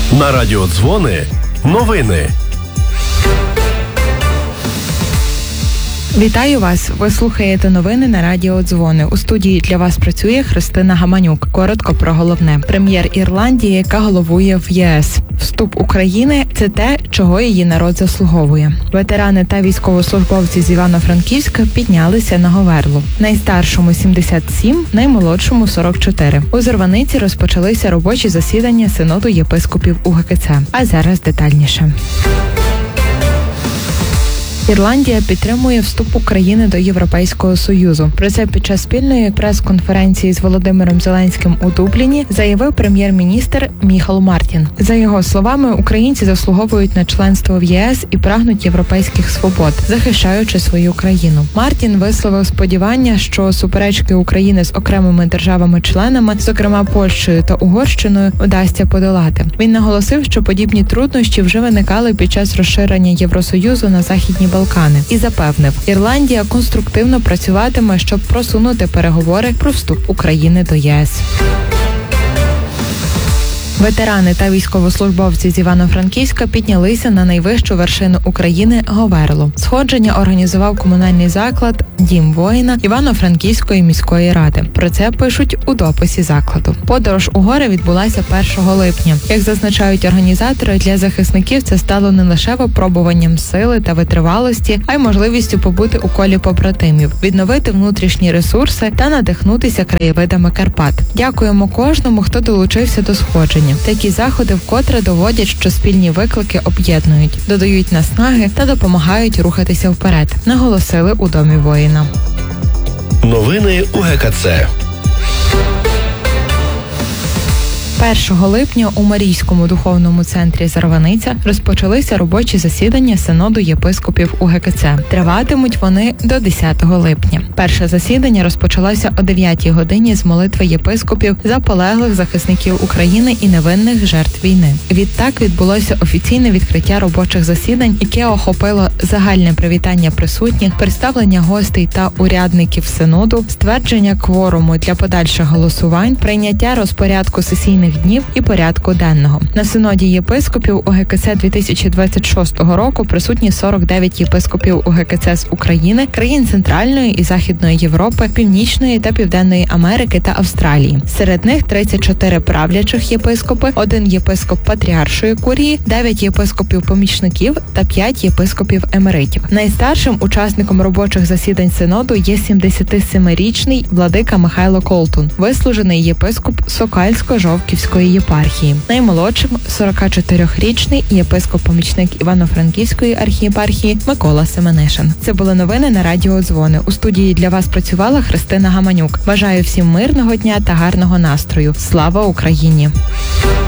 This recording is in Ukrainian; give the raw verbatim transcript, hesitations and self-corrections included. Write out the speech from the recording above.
На радіо Дзвони новини. Вітаю вас! Ви слухаєте новини на радіо Дзвони. У студії для вас працює Христина Гаманюк. Коротко про головне. Прем'єр Ірландії, яка головує в ЄС. Вступ України – це те, чого її народ заслуговує. Ветерани та військовослужбовці з Івано-Франківська піднялися на Говерлу. Найстаршому – сімдесят сім, наймолодшому – сорок чотири. У Зарваниці розпочалися робочі засідання Синоду єпископів УГКЦ. А зараз детальніше. Ірландія підтримує вступ України до Європейського Союзу. Про це під час спільної прес-конференції з Володимиром Зеленським у Дубліні заявив прем'єр-міністр Міхал Мартін. За його словами, українці заслуговують на членство в ЄС і прагнуть європейських свобод, захищаючи свою країну. Мартін висловив сподівання, що суперечки України з окремими державами-членами, зокрема Польщею та Угорщиною, вдасться подолати. Він наголосив, що подібні труднощі вже виникали під час розширення Євросоюзу на Західні Балкани і запевнив, Ірландія конструктивно працюватиме, щоб просунути переговори про вступ України до ЄС. Ветерани та військовослужбовці з Івано-Франківська піднялися на найвищу вершину України – Говерлу. Сходження організував комунальний заклад «Дім воїна» Івано-Франківської міської ради. Про це пишуть у дописі закладу. Подорож у гори відбулася першого липня. Як зазначають організатори, для захисників це стало не лише випробуванням сили та витривалості, а й можливістю побути у колі побратимів, відновити внутрішні ресурси та надихнутися краєвидами Карпат. Дякуємо кожному, хто долучився до сходження. Такі заходи вкотре доводять, що спільні виклики об'єднують, додають наснаги та допомагають рухатися вперед, наголосили у Домі воїна. Новини УГКЦ. першого липня у Марійському духовному центрі Зарваниця розпочалися робочі засідання Синоду єпископів УГКЦ. Триватимуть вони до десятого липня. Перше засідання розпочалося о дев'ятій годині з молитви єпископів за полеглих захисників України і невинних жертв війни. Відтак відбулося офіційне відкриття робочих засідань, яке охопило загальне привітання присутніх, представлення гостей та урядників Синоду, ствердження кворуму для подальших голосувань, прийняття розпорядку сесійних днів і порядку денного. На Синоді єпископів УГКЦ дві тисячі двадцять шостого року присутні сорок дев'ять єпископів УГКЦ з України, країн Центральної і Західної Європи, Північної та Південної Америки та Австралії. Серед них тридцять чотири правлячих єпископи, один єпископ Патріаршої курії, дев'ять єпископів-помічників та п'ять єпископів-емеритів. Найстаршим учасником робочих засідань Синоду є сімдесятисемирічний владика Михайло Колтун, вислужений єпископ Сокальсько-Жовківської єпархії. Наймолодшим – сорокачотирирічний єпископ-помічник Івано-Франківської архієпархії Микола Семенишин. Це були новини на радіо Дзвони. У студії для вас працювала Христина Гаманюк. Бажаю всім мирного дня та гарного настрою. Слава Україні!